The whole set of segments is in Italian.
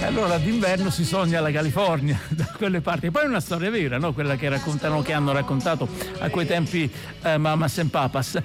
Allora d'inverno si sogna la California da quelle parti. Poi è una storia vera, no? Quella che hanno raccontato a quei tempi Mamas and Papas.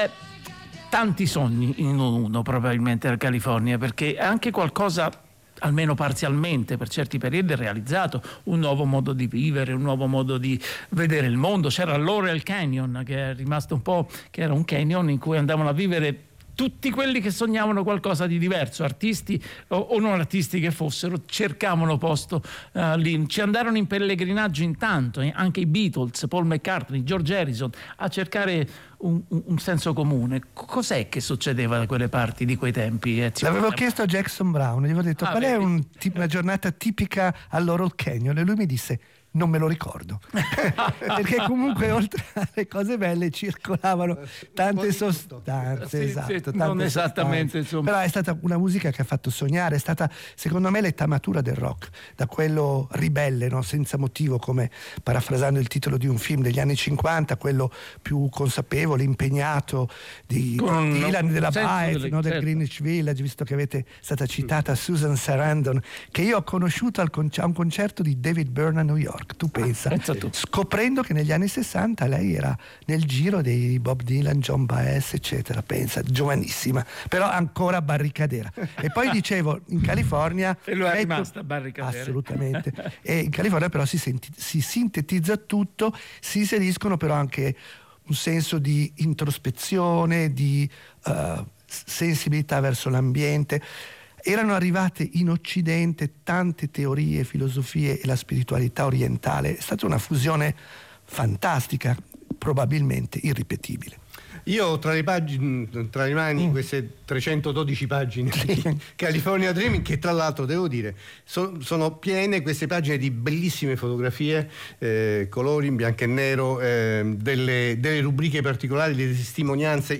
Tanti sogni in uno probabilmente la California, perché è anche qualcosa, almeno parzialmente per certi periodi, realizzato, un nuovo modo di vivere, un nuovo modo di vedere il mondo. C'era l'Laurel Canyon, che è rimasto un po', che era un canyon in cui andavano a vivere tutti quelli che sognavano qualcosa di diverso, artisti o non artisti che fossero, cercavano posto lì. Ci andarono in pellegrinaggio intanto, anche i Beatles, Paul McCartney, George Harrison, a cercare un senso comune. Cos'è che succedeva da quelle parti di quei tempi? L'avevo chiesto a Jackson Brown, gli avevo detto qual è una giornata tipica all'Laurel Canyon, e lui mi disse: non me lo ricordo. Perché comunque oltre alle cose belle circolavano tante sostanze. Esatto, non esattamente, insomma. Però è stata una musica che ha fatto sognare, è stata secondo me l'età matura del rock, da quello ribelle, no? Senza motivo, come parafrasando il titolo di un film degli anni 50, quello più consapevole, impegnato di Dylan, della Baez, no? Del Greenwich Village, visto che avete stata citata Susan Sarandon, che io ho conosciuto a un concerto di David Byrne a New York. Tu pensa, scoprendo che negli anni 60 lei era nel giro dei Bob Dylan, John Baez, eccetera. Pensa, giovanissima, però ancora barricadera. E poi dicevo, in California e lui è rimasta barricadera. Assolutamente. E in California però si sintetizza tutto, si inseriscono però anche un senso di introspezione, di sensibilità verso l'ambiente. Erano arrivate in Occidente tante teorie, filosofie e la spiritualità orientale. È stata una fusione fantastica, probabilmente irripetibile. Io tra le mani queste 312 pagine di California Dreaming, che tra l'altro devo dire sono piene queste pagine di bellissime fotografie, colori in bianco e nero, delle rubriche particolari, delle testimonianze,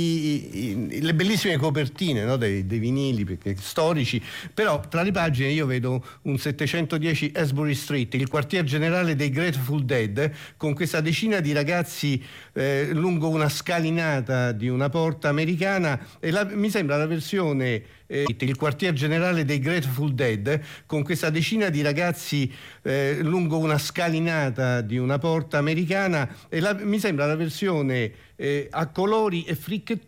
le bellissime copertine, no, dei vinili storici. Però tra le pagine io vedo un 710 Asbury Street, il quartier generale dei Grateful Dead, con questa decina di ragazzi lungo una scalinata di una porta americana, e mi sembra la versione il quartier generale dei Grateful Dead, con questa decina di ragazzi lungo una scalinata di una porta americana, e mi sembra la versione a colori e fricchettoni